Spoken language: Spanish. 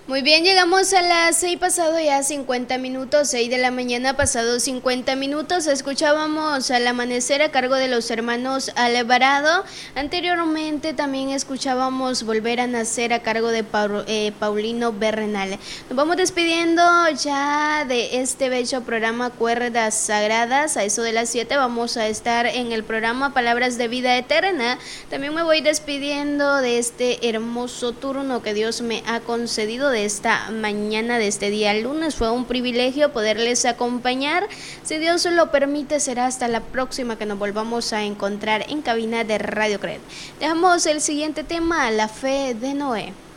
Muy bien, llegamos a las 6 pasado ya 50 minutos, 6 de la mañana pasado 50 minutos. Escuchábamos Al Amanecer a cargo de los hermanos Alvarado. Anteriormente también escuchábamos Volver a Nacer a cargo de Paulino Bernal. Nos vamos despidiendo ya de este bello programa Cuerdas Sagradas. A eso de las 7 vamos a estar en el programa Palabras de Vida Eterna. También me voy despidiendo de este hermoso turno que Dios me ha concedido de esta mañana, de este día lunes. Fue un privilegio poderles acompañar. Si Dios lo permite, será hasta la próxima que nos volvamos a encontrar en cabina de Radio Cred. Dejamos el siguiente tema, La Fe de Noé.